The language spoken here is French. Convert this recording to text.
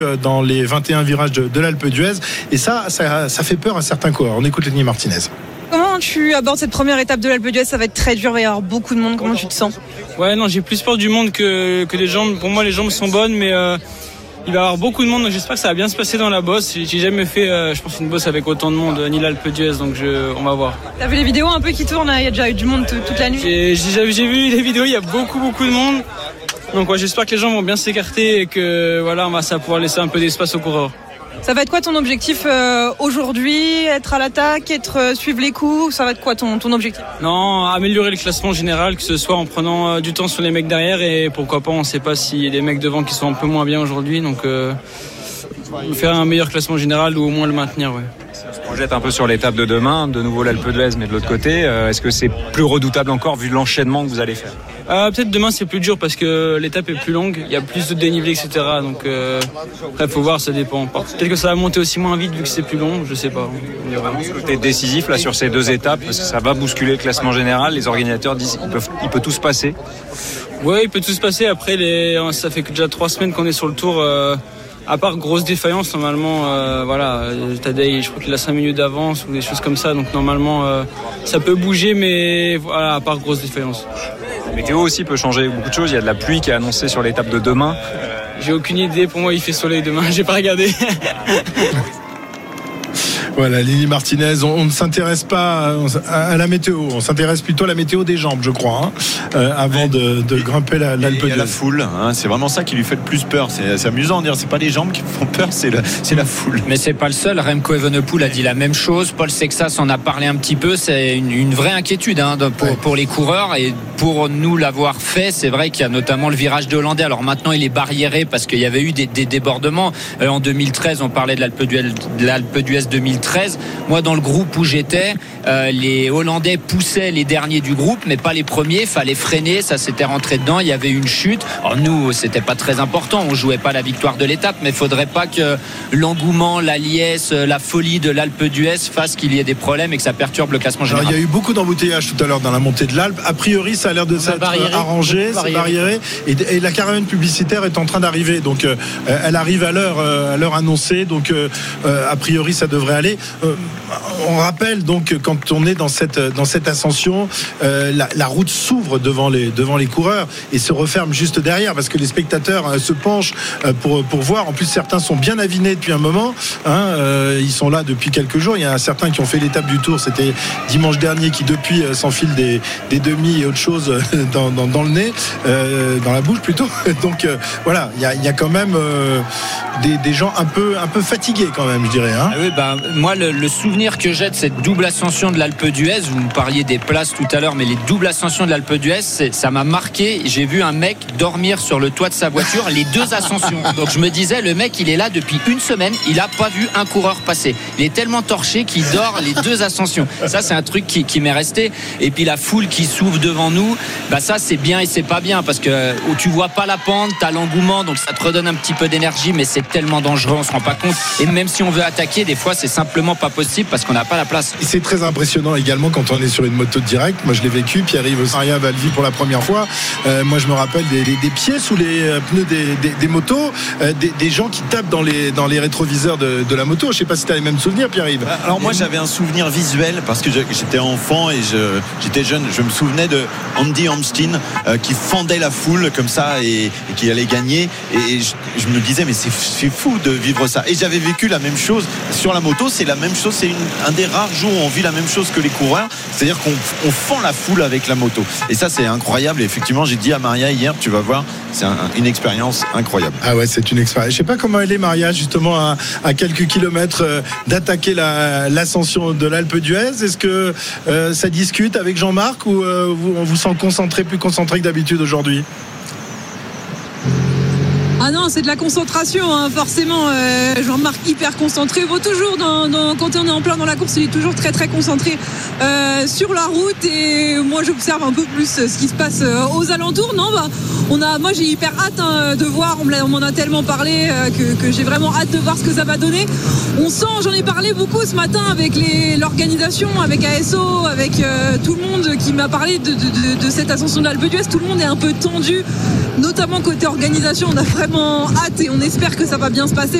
dans les 21 virages de l'Alpe d'Huez, et ça fait peur à certains coureurs. On écoute Lenny Martinez. Comment tu abordes cette première étape de l'Alpe d'Huez? Ça va être très dur, il va y avoir beaucoup de monde. Comment tu te sens? Ouais, non, j'ai plus peur du monde que les jambes. Pour moi, les jambes sont bonnes, mais il va y avoir beaucoup de monde. Donc j'espère que ça va bien se passer dans la bosse. J'ai jamais fait, je pense, une bosse avec autant de monde, ni l'Alpe d'Huez, donc on va voir. T'as vu les vidéos un peu qui tournent? Il y a déjà eu du monde toute la nuit. J'ai vu les vidéos, il y a beaucoup de monde. Donc ouais, j'espère que les gens vont bien s'écarter et que voilà, ça va pouvoir laisser un peu d'espace aux coureurs. Ça va être quoi ton objectif aujourd'hui? Être à l'attaque, suivre les coups? Ça va être quoi ton objectif? Non, améliorer le classement général, que ce soit en prenant du temps sur les mecs derrière, et pourquoi pas, on ne sait pas s'il y a des mecs devant qui sont un peu moins bien aujourd'hui, donc faire un meilleur classement général ou au moins le maintenir. Ouais. On se projette un peu sur l'étape de demain, de nouveau l'Alpe d'Huez, mais de l'autre côté, est-ce que c'est plus redoutable encore vu l'enchaînement que vous allez faire? Peut-être demain c'est plus dur parce que l'étape est plus longue, il y a plus de dénivelé, etc. Donc après faut voir, ça dépend. Peut-être que ça va monter aussi moins vite vu que c'est plus long, je sais pas. Il y a vraiment ce côté décisif là sur ces deux étapes parce que ça va bousculer le classement général. Les organisateurs disent il peut tout se passer. Oui, il peut tout se passer. Après ça fait déjà 3 semaines qu'on est sur le tour. À part grosse défaillance, normalement, Tadej, je crois qu'il a 5 minutes d'avance ou des choses comme ça. Donc normalement, ça peut bouger, mais voilà, à part grosse défaillance. La météo aussi peut changer beaucoup de choses. Il y a de la pluie qui est annoncée sur l'étape de demain. J'ai aucune idée. Pour moi, il fait soleil demain. J'ai pas regardé. Voilà, Lenny Martinez, on ne s'intéresse pas à la météo, on s'intéresse plutôt à la météo des jambes, je crois, avant de grimper l'Alpe d'Huez. La foule, c'est vraiment ça qui lui fait le plus peur. C'est amusant de dire, c'est pas les jambes qui font peur, c'est la foule. Mais c'est pas le seul. Remco Evenepoel a dit la même chose. Paul Sexas en a parlé un petit peu. C'est une vraie inquiétude pour les coureurs, et pour nous l'avoir fait, c'est vrai qu'il y a notamment le virage des Hollandais. Alors maintenant, il est barriéré parce qu'il y avait eu des débordements. En 2013, on parlait de l'Alpe d'Huez 2013. Moi, dans le groupe où j'étais, les Hollandais poussaient les derniers du groupe, mais pas les premiers. Fallait freiner, ça s'était rentré dedans. Il y avait une chute. Alors nous, c'était pas très important. On jouait pas la victoire de l'étape, mais il faudrait pas que l'engouement, la liesse, la folie de l'Alpe d'Huez fasse qu'il y ait des problèmes et que ça perturbe le classement général. Alors, il y a eu beaucoup d'embouteillages tout à l'heure dans la montée de l'Alpe. A priori, ça a l'air de s'être arrangé, c'est barriéré. Et la caravane publicitaire est en train d'arriver. Donc, elle arrive à l'heure annoncée. Donc, a priori, ça devrait aller. On rappelle donc, quand on est dans cette ascension, la route s'ouvre devant les coureurs et se referme juste derrière, parce que les spectateurs se penchent pour voir. En plus, certains sont bien avinés depuis un moment, ils sont là depuis quelques jours. Il y a certains qui ont fait l'étape du Tour, c'était dimanche dernier, qui depuis s'enfilent des demi et autre chose dans le nez, dans la bouche plutôt. Donc voilà, il y a quand même des gens un peu fatigués quand même, je dirais. Ah oui, moi le souvenir que j'ai de cette double ascension de l'Alpe d'Huez, vous me parliez des places tout à l'heure, mais les doubles ascensions de l'Alpe d'Huez, ça m'a marqué. J'ai vu un mec dormir sur le toit de sa voiture les 2 ascensions. Donc je me disais, le mec, il est là depuis une semaine, il a pas vu un coureur passer. Il est tellement torché qu'il dort les 2 ascensions. Ça, c'est un truc qui m'est resté. Et puis la foule qui s'ouvre devant nous, ça c'est bien et c'est pas bien, parce que tu vois pas la pente, t'as l'engouement, donc ça te redonne un petit peu d'énergie, mais c'est tellement dangereux, on se rend pas compte. Et même si on veut attaquer, des fois c'est simplement pas possible parce qu'on n'a pas la place. Et c'est très impressionnant également quand on est sur une moto direct. Moi je l'ai vécu, Pierre-Yves Saria va le vivre pour la première fois. Moi je me rappelle des pieds sous les pneus des motos, des gens qui tapent dans les rétroviseurs de la moto. Je sais pas si tu as les mêmes souvenirs, Pierre-Yves. Alors moi j'avais un souvenir visuel parce que j'étais enfant et j'étais jeune. Je me souvenais de Andy Hamstin qui fendait la foule comme ça et qui allait gagner, et je me disais mais c'est fou de vivre ça. Et j'avais vécu la même chose sur la moto. C'est la même chose, c'est un des rares jours où on vit la même chose que les coureurs, c'est-à-dire qu'on fend la foule avec la moto, et ça c'est incroyable. Et effectivement, j'ai dit à Maria hier, tu vas voir, c'est une expérience incroyable. Ah ouais, c'est une expérience. Je sais pas comment elle est, Maria, justement à quelques kilomètres d'attaquer l'ascension de l'Alpe d'Huez. Est-ce que ça discute avec Jean-Marc, ou on vous sent plus concentré que d'habitude aujourd'hui? Ah non, c'est de la concentration, forcément. Jean-Marc hyper concentré. Bon, toujours quand on est en plein dans la course, il est toujours très très concentré sur la route. Et moi, j'observe un peu plus ce qui se passe aux alentours. Non, moi j'ai hyper hâte de voir. On m'en a tellement parlé que j'ai vraiment hâte de voir ce que ça va donner. On sent, j'en ai parlé beaucoup ce matin avec l'organisation, avec ASO, avec tout le monde qui m'a parlé de cette ascension de l'Alpe d'Huez. Tout le monde est un peu tendu, notamment côté organisation. On a vraiment vraiment hâte et on espère que ça va bien se passer